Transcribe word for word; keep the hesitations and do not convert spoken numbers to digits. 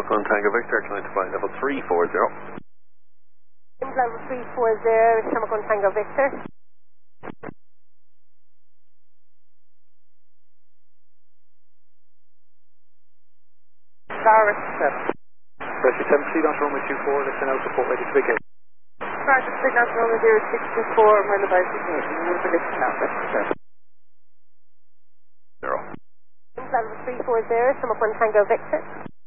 One Tango Victor, trying to find level three four zero. Level three four zero, Shamrock One Tango Victor. Star Pressure seven three on runway two four, listen out support ready to begin. Pressure three on runway zero six two four, mile about destination, we'll be listening out, that's Zero. Level three four zero, Shamrock One Tango Victor.